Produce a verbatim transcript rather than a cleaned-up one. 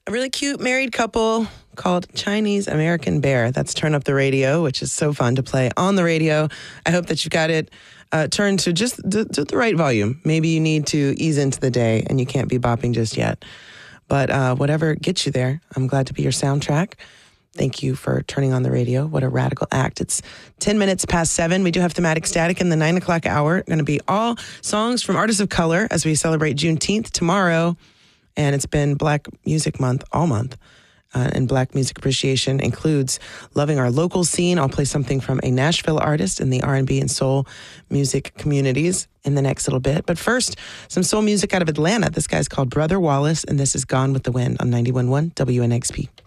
a really cute married couple called Chinese American Bear. That's Turn Up the Radio, which is so fun to play on the radio. I hope that you've got it uh, turned to just the, to the right volume. Maybe you need to ease into the day and you can't be bopping just yet. But uh, whatever gets you there, I'm glad to be your soundtrack. Thank you for turning on the radio. What a radical act. It's ten minutes past seven. We do have thematic static in the nine o'clock hour. Going to be all songs from artists of color as we celebrate Juneteenth tomorrow. And it's been Black Music Month all month. Uh, and Black Music Appreciation includes loving our local scene. I'll play something from a Nashville artist in the R and B and soul music communities in the next little bit. But first, some soul music out of Atlanta. This guy's called Brother Wallace, and this is Gone with the Wind on ninety-one point one W N X P.